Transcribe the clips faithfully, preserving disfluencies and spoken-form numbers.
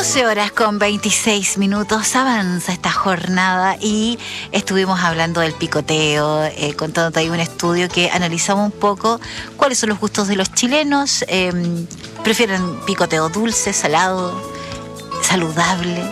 doce horas con veintiséis minutos avanza esta jornada y estuvimos hablando del picoteo, eh, contándote ahí un estudio que analizaba un poco cuáles son los gustos de los chilenos. Eh, prefieren picoteo dulce, salado, saludable.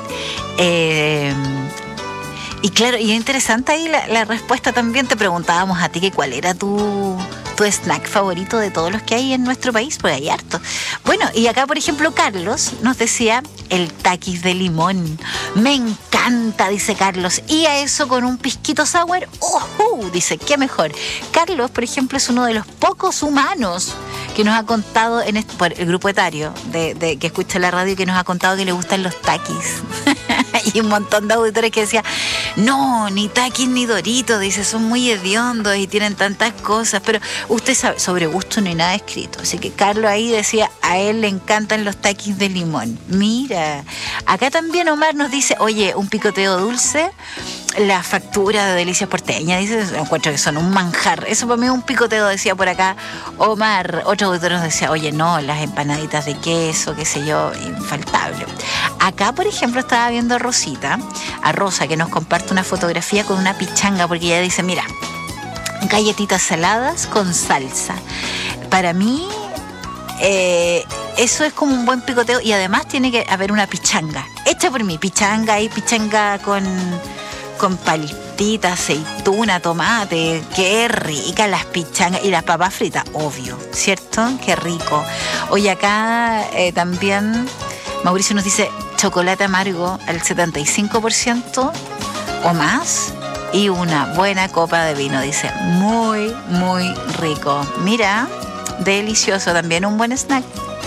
Eh, y claro, y es interesante ahí la, la respuesta también. Te preguntábamos a ti que cuál era tu... tu snack favorito de todos los que hay en nuestro país, porque hay harto. Bueno, y acá, por ejemplo, Carlos nos decía el taquis de limón. Me encanta, dice Carlos. Y a eso con un pisquito sour, ¡uh! Dice, qué mejor. Carlos, por ejemplo, es uno de los pocos humanos que nos ha contado, en este, por el grupo etario de, de, que escucha la radio, que nos ha contado que le gustan los taquis. Y un montón de auditores que decían, no, ni taquis ni Doritos, dice, son muy hediondos y tienen tantas cosas, pero usted sabe, sobre gusto no hay nada escrito. Así que Carlos ahí decía, a él le encantan los taquis de limón. Mira, acá también Omar nos dice, oye, un picoteo dulce, la factura de Delicias Porteñas, dice, encuentro que son un manjar. Eso para mí es un picoteo, decía por acá Omar. Otro auditor nos decía, oye, no, las empanaditas de queso, qué sé yo, infaltable. Acá, por ejemplo, estaba viendo a Rosita, a Rosa, que nos comparte una fotografía con una pichanga, porque ella dice, mira, galletitas saladas con salsa. Para mí, eh, eso es como un buen picoteo, y además tiene que haber una pichanga, hecha por mí, pichanga y pichanga con, con palititas, aceituna, tomate, qué rica las pichangas, y las papas fritas, obvio, ¿cierto? Qué rico. Oye, acá eh, también Mauricio nos dice chocolate amargo al setenta y cinco por ciento o más y una buena copa de vino, dice, muy, muy rico. Mira, delicioso, también un buen snack.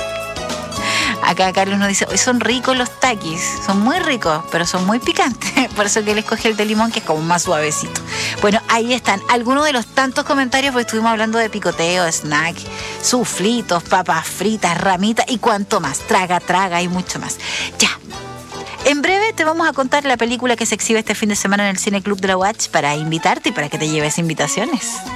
Acá Carlos nos dice, hoy son ricos los taquis, son muy ricos, pero son muy picantes, por eso que él escoge el de limón, que es como más suavecito. Bueno, ahí están algunos de los tantos comentarios, porque estuvimos hablando de picoteo, snack, suflitos, papas fritas, ramitas y cuanto más, traga, traga y mucho más. Ya. En breve te vamos a contar la película que se exhibe este fin de semana en el Cine Club de la Watch para invitarte y para que te lleves invitaciones.